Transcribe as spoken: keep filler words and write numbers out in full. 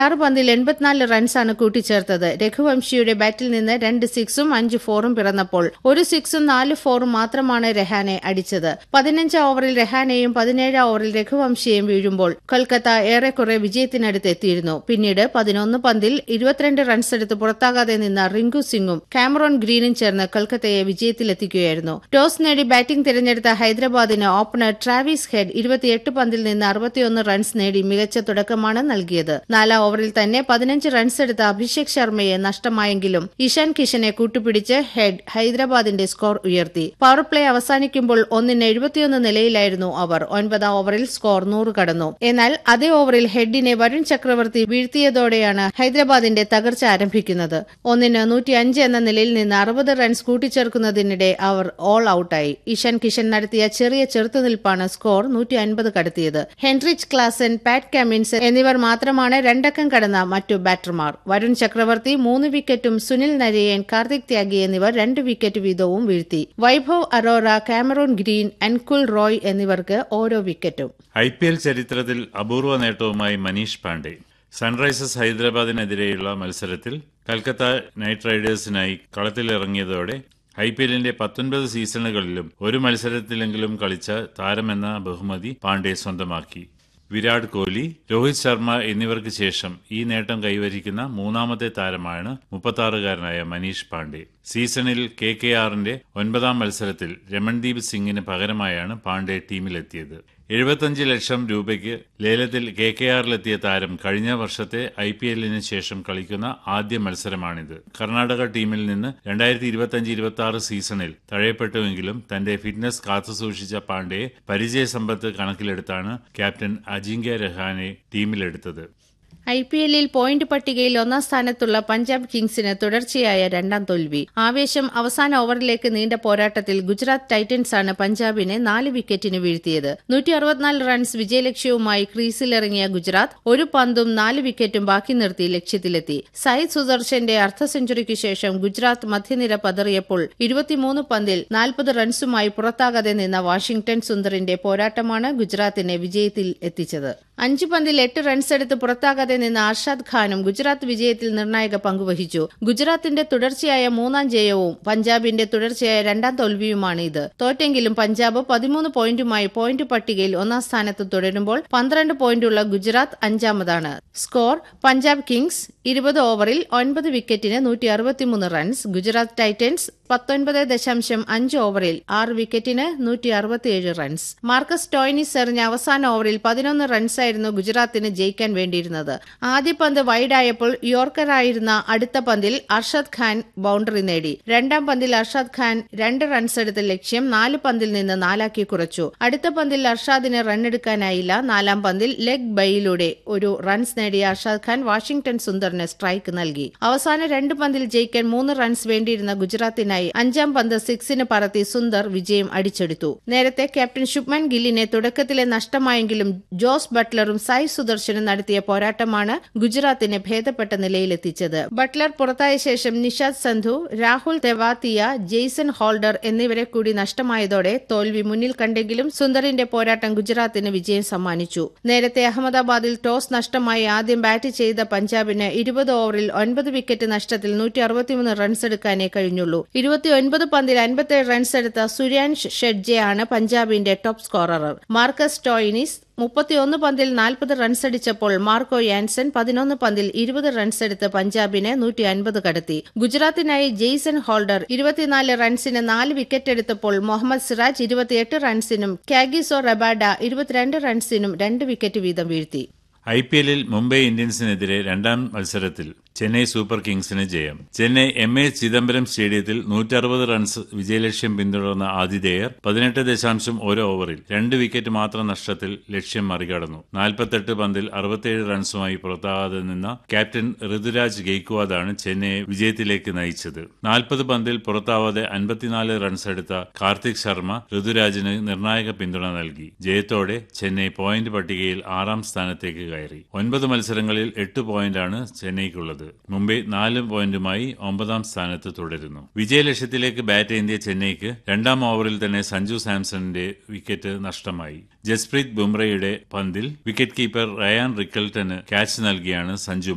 ആറ് പന്തിൽ എൺപത്തിനാല് റൺസാണ് കൂട്ടിച്ചേർത്തത്. രഘുവംശിയുടെ ബാറ്റിൽ നിന്ന് രണ്ട് സിക്സും അഞ്ച് ഫോറും പിറന്നപ്പോൾ ഒരു സിക്സും നാല് ഫോറും മാത്രമാണ് രഹാനെ അടിച്ചത്. പതിനഞ്ചാം ഓവറിൽ രഹാനെയും പതിനേഴാം ഓവറിൽ രഘുവംശിയെയും വീഴുമ്പോൾ കൊൽക്കത്ത ഏറെക്കുറെ വിജയത്തിനടുത്ത് എത്തിയിരുന്നു. പിന്നീട് പതിനൊന്ന് പന്തിൽ ഇരുപത്തിരണ്ട് റൺസെടുത്ത് പുറത്താകാതെ നിന്ന റിങ്കു സിംഗും കാമറോൺ ഗ്രീനും ചേർന്ന് കൊൽക്കത്തയെ വിജയത്തിലെത്തിക്കുകയായിരുന്നു. ടോസ് നേടി ബാറ്റിംഗ് തിരഞ്ഞെടുത്ത ഹൈദരാബാദിന് ഓപ്പണർ ട്രാവിസ് ഹെഡ് ഇരുപത്തിയെട്ട് പന്തിൽ നിന്ന് അറുപത്തിയൊന്ന് റൺസ് നേടി മികച്ച തുടക്കമാണ് നൽകിയത്. നാലാം ഓവറിൽ തന്നെ പതിനഞ്ച് റൺസെടുത്ത അഭിഷേക് ശർമ്മയെ നഷ്ടമായെങ്കിലും ഇഷാൻ കിഷനെ കൂട്ടുപിടിച്ച് ഹെഡ് ഹൈദരാബാദിന്റെ സ്കോർ ഉയർത്തി. പവർ പ്ലേ അവസാനിക്കുമ്പോൾ ഒന്നിന് എഴുപത്തിയൊന്ന് നിലയിലായിരുന്നു അവർ. ഒൻപതാം ഓവറിൽ സ്കോർ നൂറ് കടന്നു. എന്നാൽ അതേ ഓവറിൽ ഹെഡിനെ വരുൺ ചക്രവർത്തി വീഴ്ത്തിയതോടെയാണ് ഹൈദരാബാദിന്റെ തകർച്ച ആരംഭിക്കുന്നത്. ഒന്നിന് നൂറ്റി അഞ്ച് എന്ന നിലയിൽ നിന്ന് അറുപത് റൺസ് കൂട്ടിച്ചേർക്കുന്നതിനിടെ അവർ ഓൾ ഔട്ടായി. ഇഷാൻ കിഷൻ നടത്തിയ ചെറിയ ചെറുത്തുനിൽപ്പാണ് സ്കോർ നൂറ്റി അൻപത് കടത്തിയത്. ഹെൻറിച്ച് ക്ലാസൻ, പാറ്റ് കമ്മിൻസ് എന്നിവർ മാത്രമാണ് രണ്ടക്കം കടന്ന മറ്റു ബാറ്റർമാർ. വരുൺ ചക്രവർത്തി മൂന്ന് വിക്കറ്റും സുനിൽ നരയൻ, കാർത്തിക് ത്യാഗി എന്നിവർ രണ്ട് വിക്കറ്റ് വീതവും വീഴ്ത്തി. വൈഭവ് അറോറ, കാമറൂൺ ഗ്രീൻ, അൻകുൽ റോയ് എന്നിവർക്ക് ഓരോ വിക്കറ്റും. ഐ പി എൽ ചരിത്രത്തിൽ അപൂർവ നേട്ടവുമായി മനീഷ് പാണ്ഡെ. സൺറൈസേഴ്സ് ഹൈദരാബാദിനെതിരെയുള്ള മത്സരത്തിൽ കൽക്കത്ത നൈറ്റ് റൈഡേഴ്സിനായി കളത്തിലിറങ്ങിയതോടെ ഐ പി എല്ലിന്റെ പത്തൊൻപത് സീസണുകളിലും ഒരു മത്സരത്തിലെങ്കിലും കളിച്ച താരമെന്ന ബഹുമതി പാണ്ഡെ സ്വന്തമാക്കി. വിരാട് കോഹ്ലി, രോഹിത് ശർമ്മ എന്നിവർക്ക് ശേഷം ഈ നേട്ടം കൈവരിക്കുന്ന മൂന്നാമത്തെ താരമാണ് മുപ്പത്തിയാറുകാരനായ മനീഷ് പാണ്ഡെ. സീസണിൽ കെ കെ ആറിന്റെ ഒൻപതാം മത്സരത്തിൽ രമൺദീപ് സിംഗിന് പകരമായാണ് പാണ്ഡെ ടീമിലെത്തിയത്. എഴുപത്തിയഞ്ച് ലക്ഷം രൂപയ്ക്ക് ലേലത്തിൽ കെ കെ ആറിലെത്തിയ താരം കഴിഞ്ഞ വർഷത്തെ ഐ പി എല്ലിന് ശേഷം കളിക്കുന്ന ആദ്യ മത്സരമാണിത്. കർണാടക ടീമിൽ നിന്ന് രണ്ടായിരത്തി ഇരുപത്തിയഞ്ച് ഇരുപത്തി ആറ് സീസണിൽ തഴയപ്പെട്ടുവെങ്കിലും തന്റെ ഫിറ്റ്നസ് കാത്തുസൂക്ഷിച്ച പാണ്ഡെയെ പരിചയസമ്പത്ത് കണക്കിലെടുത്താണ് captain Ajinkya Rahane ടീമിലെടുത്തത്. I P എല്ലിൽ പോയിന്റ് പട്ടികയിൽ ഒന്നാം സ്ഥാനത്തുള്ള പഞ്ചാബ് കിങ്സിന് തുടർച്ചയായ രണ്ടാം തോൽവി. ആവേശം അവസാന ഓവറിലേക്ക് നീണ്ട പോരാട്ടത്തിൽ ഗുജറാത്ത് ടൈറ്റൻസാണ് പഞ്ചാബിനെ നാല് വിക്കറ്റിന് വീഴ്ത്തിയത്. നൂറ്റി അറുപത്തിനാല് റൺസ് വിജയലക്ഷ്യവുമായി ക്രീസിലിറങ്ങിയ ഗുജറാത്ത് ഒരു പന്തും നാല് വിക്കറ്റും ബാക്കി നിർത്തി ലക്ഷ്യത്തിലെത്തി. സായിദ് സുദർശന്റെ അർദ്ധ സെഞ്ചുറിക്ക് ശേഷം ഗുജറാത്ത് മധ്യനിര പതറിയപ്പോൾ ഇരുപത്തിമൂന്ന് പന്തിൽ നാൽപ്പത് റൺസുമായി പുറത്താകാതെ നിന്ന വാഷിംഗ്ടൺ സുന്ദറിന്റെ പോരാട്ടമാണ് ഗുജറാത്തിനെ വിജയത്തിൽ എത്തിച്ചത്. അഞ്ച് പന്തിൽ എട്ട് റൺസെടുത്ത് പുറത്താകാതെ നിന്ന് അർഷാദ് ഖാനും ഗുജറാത്ത് വിജയത്തിൽ നിർണായക പങ്കുവഹിച്ചു. ഗുജറാത്തിന്റെ തുടർച്ചയായ മൂന്നാം ജയവും പഞ്ചാബിന്റെ തുടർച്ചയായ രണ്ടാം തോൽവിയുമാണ് ഇത്. തോറ്റെങ്കിലും പഞ്ചാബ് പതിമൂന്ന് പോയിന്റുമായി പോയിന്റ് പട്ടികയിൽ ഒന്നാം സ്ഥാനത്ത് തുടരുമ്പോൾ പന്ത്രണ്ട് പോയിന്റുള്ള ഗുജറാത്ത് അഞ്ചാമതാണ്. സ്കോർ: പഞ്ചാബ് കിങ്സ് ഇരുപത് ഓവറിൽ ഒൻപത് വിക്കറ്റിന് നൂറ്റി അറുപത്തിമൂന്ന് റൺസ്. ഗുജറാത്ത് ടൈറ്റൻസ് പത്തൊൻപത് ദശാംശം അഞ്ച് ഓവറിൽ ആറ് വിക്കറ്റിന് നൂറ്റി അറുപത്തിയേഴ് റൺസ്. മാർക്കസ് സ്റ്റോയിനിസ് എറിഞ്ഞ അവസാന ഓവറിൽ പതിനൊന്ന് റൺസായിരുന്നു ഗുജറാത്തിന് ജയിക്കാൻ വേണ്ടിയിരുന്നത്. ആദ്യ പന്ത് വൈഡായപ്പോൾ യോർക്കറായിരുന്ന അടുത്ത പന്തിൽ അർഷാദ് ഖാൻ ബൌണ്ടറി നേടി. രണ്ടാം പന്തിൽ അർഷാദ് ഖാൻ രണ്ട് റൺസെടുത്ത ലക്ഷ്യം നാല് പന്തിൽ നിന്ന് നാലാക്കി കുറച്ചു. അടുത്ത പന്തിൽ അർഷാദിന് റണ്ണെടുക്കാനായില്ല. നാലാം പന്തിൽ ലെഗ് ബൈയിലൂടെ ഒരു റൺസ് നേടിയ അർഷാദ് ഖാൻ വാഷിംഗ്ടൺ സുന്ദറിന് സ്ട്രൈക്ക് നൽകി. അവസാന രണ്ട് പന്തിൽ ജയിക്കാൻ മൂന്ന് റൺസ് വേണ്ടിയിരുന്ന ഗുജറാത്തിനായി അഞ്ചാം പന്ത് സിക്സിന് പറത്തി സുന്ദർ വിജയം അടിച്ചെടുത്തു. നേരത്തെ ക്യാപ്റ്റൻ ശുഭ്മാൻ ഗില്ലിനെ തുടക്കത്തിലെ നഷ്ടമായെങ്കിലും ജോസ് ബട്ട്ലറും സായ് സുദർശനും നടത്തിയ പോരാട്ടമാണ് ഗുജറാത്തിനെ ഭേദപ്പെട്ട നിലയിലെത്തിച്ചത്. ബട്ട്ലർ പുറത്തായ ശേഷം നിഷാദ് സന്ധു, രാഹുൽ തെവാത്തിയ, ജെയ്സൺ ഹോൾഡർ എന്നിവരെ കൂടി നഷ്ടമായതോടെ തോൽവി മുന്നിൽ കണ്ടെങ്കിലും സുന്ദറിന്റെ പോരാട്ടം ഗുജറാത്തിന് വിജയം സമ്മാനിച്ചു. നേരത്തെ അഹമ്മദാബാദിൽ ടോസ് നഷ്ടമായി ആദ്യം ബാറ്റ് ചെയ്ത പഞ്ചാബിന് ഇരുപത് ഓവറിൽ ഒൻപത് വിക്കറ്റ് നഷ്ടത്തിൽ നൂറ്റി അറുപത്തിമൂന്ന് റൺസെടുക്കാനേ കഴിഞ്ഞുള്ളൂ. ഇരുപത്തിയൊൻപത് പന്തിൽ അൻപത്തിയേഴ് റൺസെടുത്ത സുര്യാൻഷ് ഷെഡ്ജെയാണ് പഞ്ചാബിന്റെ ടോപ്പ് സ്കോറർ. മാർക്കസ് സ്റ്റോയിനിസ് മുപ്പത്തിയൊന്ന് പന്തിൽ നാൽപ്പത് റൺസടിച്ചപ്പോൾ മാർക്കോ യാൻസൺ പതിനൊന്ന് പന്തിൽ ഇരുപത് റൺസെടുത്ത് പഞ്ചാബിന് നൂറ്റി അൻപത് കടത്തി. ഗുജറാത്തിനായി ജെയ്സൺ ഹോൾഡർ ഇരുപത്തിനാല് റൺസിന് നാല് വിക്കറ്റെടുത്തപ്പോൾ മുഹമ്മദ് സിറാജ് ഇരുപത്തിയെട്ട് റൺസിനും കാഗിസോ റബാഡ ഇരുപത്തിരണ്ട് റൺസിനും രണ്ട് വിക്കറ്റ് വീതം വീഴ്ത്തി. ഐ പി എല്ലിൽ മുംബൈ ഇന്ത്യൻസിനെതിരെ രണ്ടാം മത്സരത്തിൽ ചെന്നൈ സൂപ്പർ കിങ്സിന് ജയം. ചെന്നൈ എം എ ചിദംബരം സ്റ്റേഡിയത്തിൽ നൂറ്റി അറുപത് റൺസ് വിജയലക്ഷ്യം പിന്തുടർന്ന ആതിഥേയർ പതിനെട്ട് ദശാംശം ഒരു ഓവറിൽ രണ്ട് വിക്കറ്റ് മാത്രം നഷ്ടത്തിൽ ലക്ഷ്യം മറികടന്നു. നാൽപ്പത്തെട്ട് പന്തിൽ അറുപത്തിയേഴ് റൺസുമായി പുറത്താകാതെ നിന്ന ക്യാപ്റ്റൻ ഋതുരാജ് ഗെയ്ക്വാദാണ് ചെന്നൈയെ വിജയത്തിലേക്ക് നയിച്ചത്. നാൽപ്പത് പന്തിൽ പുറത്താവാതെ അൻപത്തിനാല് റൺസ് എടുത്ത കാർത്തിക് ശർമ്മ ഋതുരാജിന് നിർണായക പിന്തുണ നൽകി. ജയത്തോടെ ചെന്നൈ പോയിന്റ് പട്ടികയിൽ ആറാം സ്ഥാനത്തേക്ക് കയറി. ഒൻപത് മത്സരങ്ങളിൽ എട്ട് പോയിന്റാണ് ചെന്നൈക്കുള്ളത്. മുംബൈ നാല് പോയിന്റുമായി ഒമ്പതാം സ്ഥാനത്ത് തുടരുന്നു. വിജയലക്ഷ്യത്തിലേക്ക് ബാറ്റ് ചെയ്തിയ ചെന്നൈക്ക് രണ്ടാം ഓവറിൽ തന്നെ സഞ്ജു സാംസണിന്റെ വിക്കറ്റ് നഷ്ടമായി. ജസ്പ്രീത് ബുംറയുടെ പന്തിൽ വിക്കറ്റ് കീപ്പർ റയാൻ റിക്കൽട്ടന് ക്യാച്ച് നൽകിയാണ് സഞ്ജു